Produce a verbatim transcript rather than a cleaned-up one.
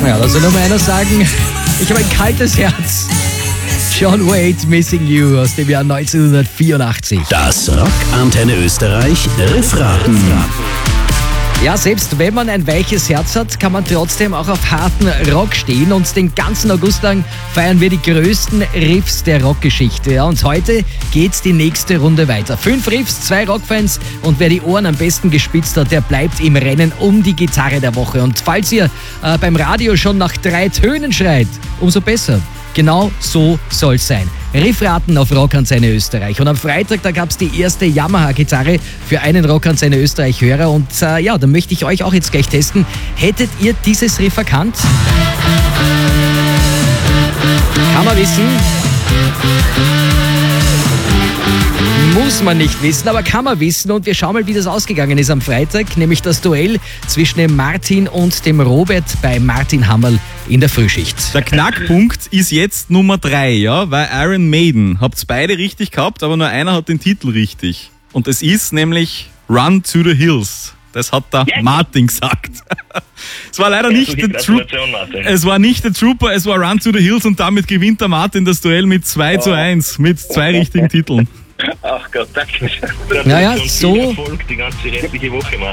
Ja, da soll nur mal einer sagen, ich habe ein kaltes Herz. John Waite, Missing You aus dem Jahr neunzehnhundertvierundachtzig. Das Rock Antenne Österreich Riffraten. Ja, selbst wenn man ein weiches Herz hat, kann man trotzdem auch auf harten Rock stehen. Und den ganzen August lang feiern wir die größten Riffs der Rockgeschichte. Ja, und heute geht's die nächste Runde weiter. Fünf Riffs, zwei Rockfans und wer die Ohren am besten gespitzt hat, der bleibt im Rennen um die Gitarre der Woche. Und falls ihr äh, beim Radio schon nach drei Tönen schreit, umso besser. Genau so soll's sein. Riffraten auf Rockantenne Österreich. Und am Freitag, da gab's die erste Yamaha-Gitarre für einen Rockantenne Österreich-Hörer. Und äh, ja, da möchte ich euch auch jetzt gleich testen. Hättet ihr dieses Riff erkannt? Kann man wissen. Muss man nicht wissen, aber kann man wissen. Und wir schauen mal, wie das ausgegangen ist am Freitag. Nämlich das Duell zwischen dem Martin und dem Robert bei Martin Hammerl in der Frühschicht. Der Knackpunkt ist jetzt Nummer drei, ja, weil Iron Maiden habt's beide richtig gehabt, aber nur einer hat den Titel richtig. Und es ist nämlich Run to the Hills. Das hat der yeah. Martin gesagt. Es war leider nicht der Trooper. Es war nicht der Trooper, es war Run to the Hills und damit gewinnt der Martin das Duell mit zwei oh. zu eins, mit zwei richtigen Titeln. Ach Gott, danke. Naja, so, Erfolg die ganze restliche Woche,